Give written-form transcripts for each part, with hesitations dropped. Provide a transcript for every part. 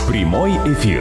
Прямой эфир.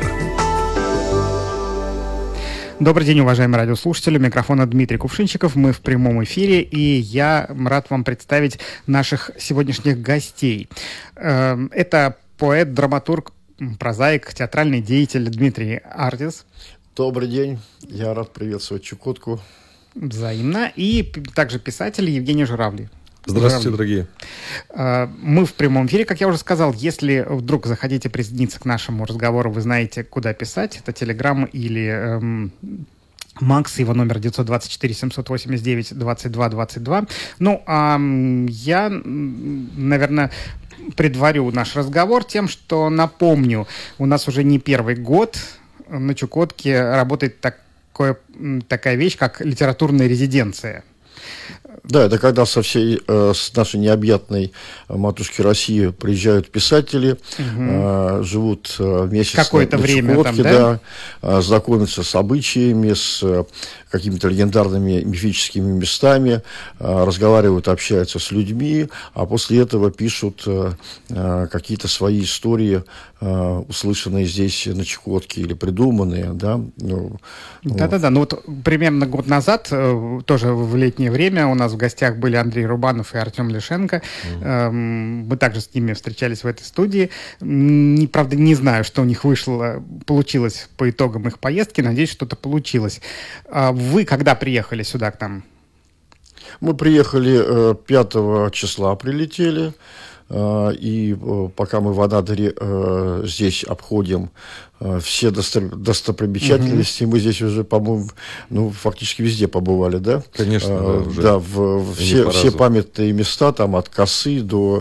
Добрый день, уважаемые радиослушатели. У микрофона Дмитрий Кувшинчиков. Мы в прямом эфире, и я рад вам представить наших сегодняшних гостей. Это поэт, драматург, прозаик, театральный деятель Дмитрий Артис. Добрый день. Я рад приветствовать Чукотку. Взаимно. И также писатель Евгений Журавль. Здравствуйте, дорогие. Мы в прямом эфире, как я уже сказал. Если вдруг захотите присоединиться к нашему разговору, вы знаете, куда писать. Это Телеграм или Макс, его номер 924-789-22-22. Ну, я, наверное, предварю наш разговор тем, что напомню, у нас уже не первый год на Чукотке работает такая вещь, как литературная резиденция. Да, это когда с нашей необъятной матушки России приезжают писатели, живут месяц какое-то время Чукотке, там, да, знакомятся с обычаями, с какими-то легендарными мифическими местами, разговаривают, общаются с людьми, а после этого пишут какие-то свои истории, услышанные здесь на Чукотке или придуманные, да. Да-да-да, ну вот примерно год назад, тоже в летнее время, у нас в гостях были Андрей Рубанов и Артем Лишенко. Мы также с ними встречались в этой студии. Правда, не знаю, что у них получилось по итогам их поездки. Надеюсь, что-то получилось. Вы когда приехали сюда к нам? Мы приехали 5 числа, прилетели. И пока мы в Анадыре здесь обходим все достопримечательности, мы здесь уже, по-моему, фактически везде побывали, да? Конечно, да, уже. Да, все памятные места, там от Косы до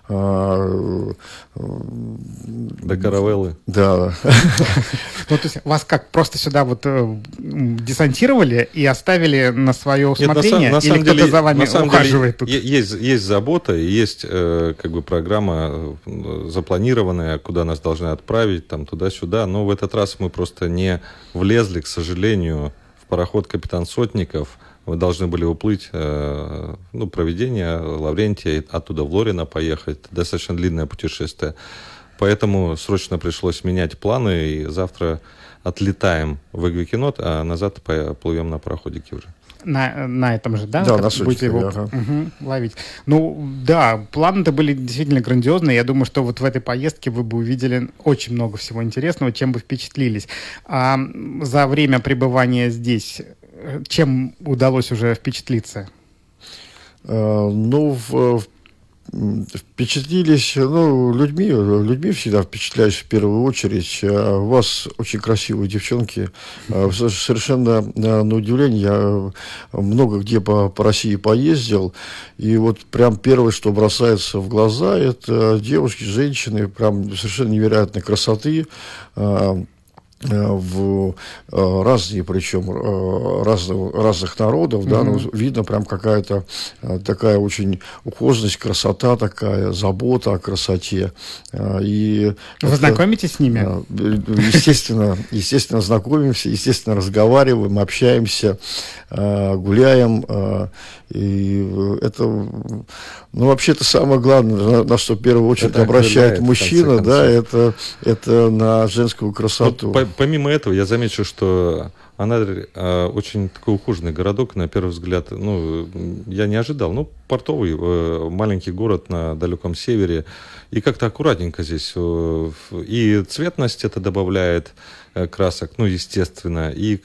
Каравеллы. Да. Ну, то есть вас как, просто сюда вот десантировали и оставили на свое усмотрение? Нет, или кто-то за вами ухаживает тут? Есть забота, есть как бы программа запланированная, куда нас должны отправить, там туда-сюда. Но в этот раз мы просто не влезли, к сожалению, в пароход «Капитан Сотников». Мы должны были уплыть, проведение Лаврентия, оттуда в Лорино поехать. Достаточно длинное путешествие. Поэтому срочно пришлось менять планы, и завтра отлетаем в Игвикинот, а назад плывем на пароходике уже. На этом же, да? Да, на будете его ловить. Ну, да, планы-то были действительно грандиозные. Я думаю, что вот в этой поездке вы бы увидели очень много всего интересного, чем бы впечатлились. А за время пребывания здесь чем удалось уже впечатлиться? Впечатлились, людьми всегда впечатляешь в первую очередь. У вас очень красивые девчонки. Совершенно на удивление, я много где по России поездил, и вот прям первое, что бросается в глаза, это девушки, женщины, прям совершенно невероятной красоты, в разные, причем разных народов, да, видно прям какая-то такая очень ухоженность, красота такая, забота о красоте. И вы знакомитесь с ними? Естественно, знакомимся, естественно, разговариваем, общаемся, гуляем. И это, вообще-то самое главное, на что в первую очередь это обращает мужчина, да, это на женскую красоту. Вот, помимо этого, я замечу, что Анадырь очень такой ухоженный городок, на первый взгляд, я не ожидал. Портовый, маленький город на далеком севере, и как-то аккуратненько здесь. И цветность это добавляет красок, естественно, и